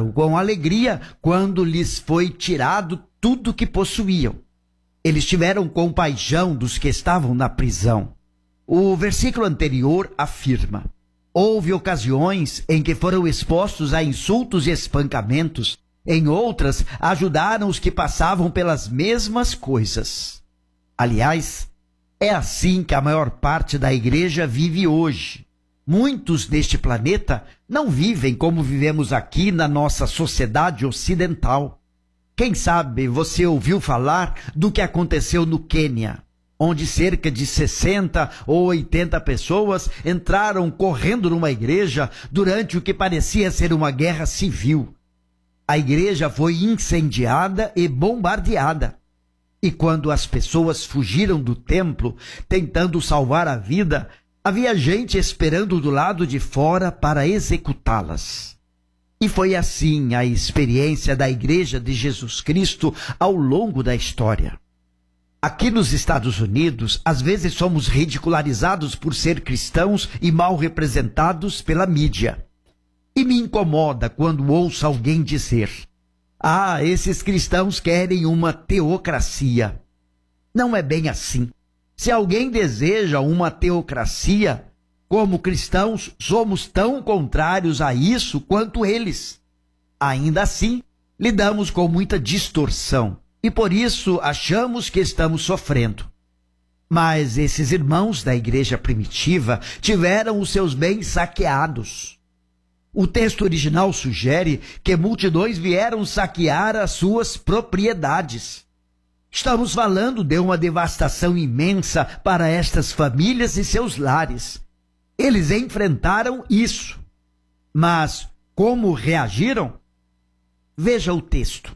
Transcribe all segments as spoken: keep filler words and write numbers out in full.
aceitaram com alegria quando lhes foi tirado tudo que possuíam. Eles tiveram compaixão dos que estavam na prisão. O versículo anterior afirma: houve ocasiões em que foram expostos a insultos e espancamentos. Em outras, ajudaram os que passavam pelas mesmas coisas. Aliás, é assim que a maior parte da igreja vive hoje. Muitos deste planeta não vivem como vivemos aqui na nossa sociedade ocidental. Quem sabe você ouviu falar do que aconteceu no Quênia, onde cerca de sessenta ou oitenta pessoas entraram correndo numa igreja durante o que parecia ser uma guerra civil. A igreja foi incendiada e bombardeada. E quando as pessoas fugiram do templo, tentando salvar a vida, havia gente esperando do lado de fora para executá-las. E foi assim a experiência da Igreja de Jesus Cristo ao longo da história. Aqui nos Estados Unidos, às vezes somos ridicularizados por ser cristãos e mal representados pela mídia. E me incomoda quando ouço alguém dizer: ah, esses cristãos querem uma teocracia. Não é bem assim. Se alguém deseja uma teocracia, como cristãos somos tão contrários a isso quanto eles. Ainda assim, lidamos com muita distorção e por isso achamos que estamos sofrendo. Mas esses irmãos da igreja primitiva tiveram os seus bens saqueados. O texto original sugere que multidões vieram saquear as suas propriedades. Estamos falando de uma devastação imensa para estas famílias e seus lares. Eles enfrentaram isso. Mas como reagiram? Veja o texto.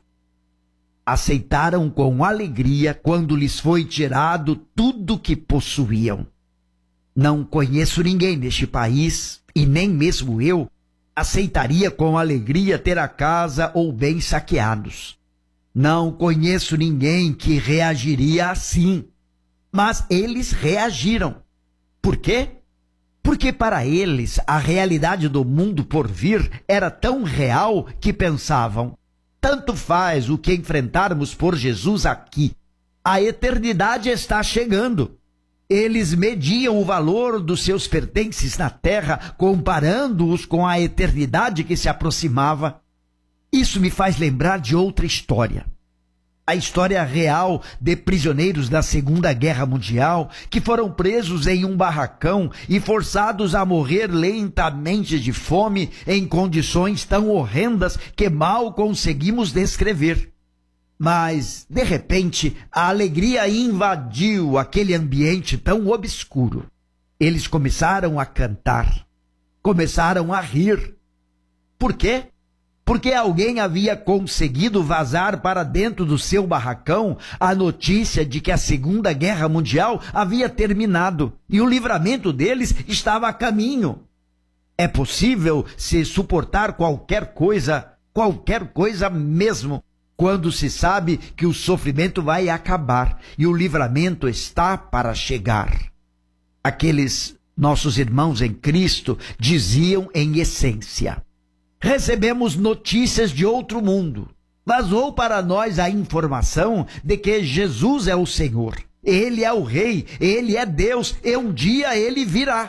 Aceitaram com alegria quando lhes foi tirado tudo que possuíam. Não conheço ninguém neste país, e nem mesmo eu, aceitaria com alegria ter a casa ou bens saqueados. Não conheço ninguém que reagiria assim. Mas eles reagiram. Por quê? Porque para eles a realidade do mundo por vir era tão real que pensavam: tanto faz o que enfrentarmos por Jesus aqui. A eternidade está chegando. Eles mediam o valor dos seus pertences na terra, comparando-os com a eternidade que se aproximava. Isso me faz lembrar de outra história. A história real de prisioneiros da Segunda Guerra Mundial que foram presos em um barracão e forçados a morrer lentamente de fome em condições tão horrendas que mal conseguimos descrever. Mas, de repente, a alegria invadiu aquele ambiente tão obscuro. Eles começaram a cantar, começaram a rir. Por quê? Porque alguém havia conseguido vazar para dentro do seu barracão a notícia de que a Segunda Guerra Mundial havia terminado e o livramento deles estava a caminho. É possível se suportar qualquer coisa, qualquer coisa mesmo, quando se sabe que o sofrimento vai acabar e o livramento está para chegar. Aqueles nossos irmãos em Cristo diziam em essência: recebemos notícias de outro mundo. Vazou para nós a informação de que Jesus é o Senhor. Ele é o Rei, Ele é Deus e um dia Ele virá.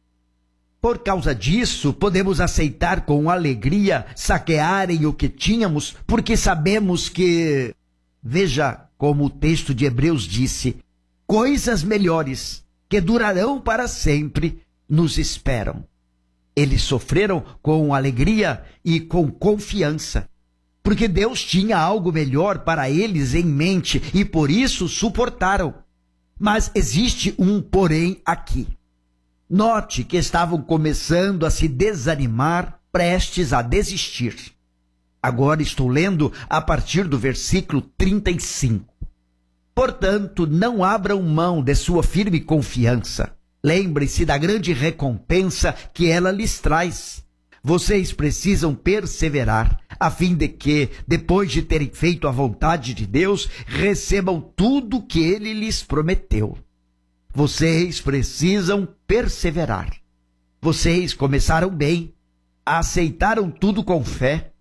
Por causa disso, podemos aceitar com alegria saquearem o que tínhamos, porque sabemos que, veja como o texto de Hebreus disse, coisas melhores que durarão para sempre nos esperam. Eles sofreram com alegria e com confiança, porque Deus tinha algo melhor para eles em mente e por isso suportaram. Mas existe um porém aqui. Note que estavam começando a se desanimar, prestes a desistir. Agora estou lendo a partir do versículo trinta e cinco. Portanto, não abram mão de sua firme confiança. Lembre-se da grande recompensa que ela lhes traz. Vocês precisam perseverar, a fim de que, depois de terem feito a vontade de Deus, recebam tudo que Ele lhes prometeu. Vocês precisam perseverar. Vocês começaram bem, aceitaram tudo com fé,